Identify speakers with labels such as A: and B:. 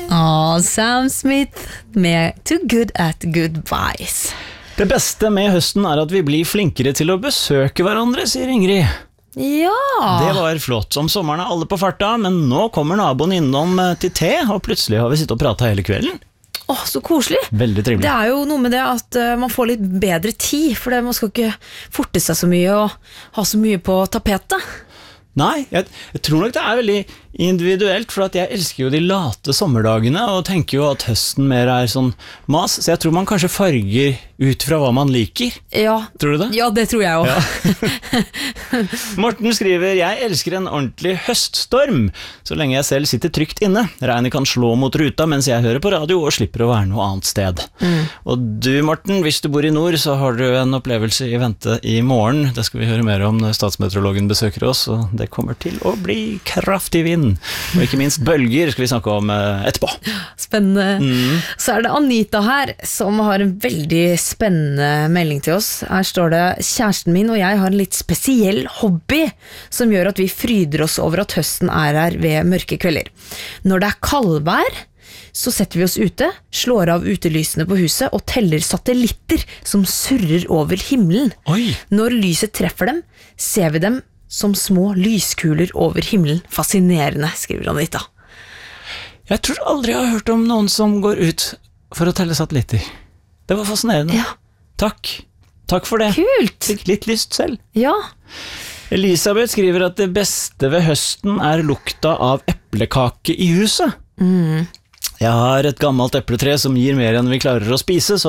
A: Sam Smith med Too Good at Goodbyes.
B: Det beste med høsten at vi blir flinkere til å besøke hverandre, sier Ingrid.
A: Ja.
B: Det var flott. Om sommeren alle på farta, men nå kommer naboen innom til te, og plutselig har vi sittet og pratet hele kvelden.
A: Så koselig.
B: Veldig trivelig.
A: Det jo noe med det at man får litt bedre tid, for man skal ikke forte seg så mye og ha så mye på tapetet.
B: Nei, jeg tror nok det veldig individuelt, for at jeg elsker jo de late sommerdagene, og tenker jo at høsten mer sånn mas, så jeg tror man kanskje farger ut fra hva man liker.
A: Ja.
B: Tror du det?
A: Ja, det tror jeg også.
B: Ja. Morten skriver, jeg elsker en ordentlig høststorm, så lenge jeg selv sitter trygt inne. Regnet kan slå mot ruta mens jeg hører på radio og slipper å være noe annet sted. Og du, Morten, hvis du bor i nord, så har du en opplevelse i vente i morgen. Det skal vi høre mer om når statsmeteorologen besøker oss, og det kommer til å bli kraftig vind. Og ikke minst bølger skal vi snakke om etterpå.
A: Spennende. Så det Anita her som har en veldig spennende melding til oss. Her står det: kjæresten min og jeg har en litt spesiell hobby som gjør at vi fryder oss over at høsten her ved mørke kvelder. Når det kaldvær, så setter vi oss ute, slår av utelysene på huset og teller satellitter som surrer over himmelen.
B: Oi.
A: Når lyset treffer dem, ser vi dem som små lyskuler over himmelen. Fascinerende, skriver Anita.
B: Jeg tror aldri jeg har hørt om noen som går ut for å telle satellitter. Det var fascinerende.
A: Ja.
B: Takk for det.
A: Kult.
B: Fikk litt lyst selv.
A: Ja.
B: Elisabeth skriver at det beste ved høsten lukta av eplekake i huset. Jeg har et gammelt epletre som gir mer enn vi klarer å spise, så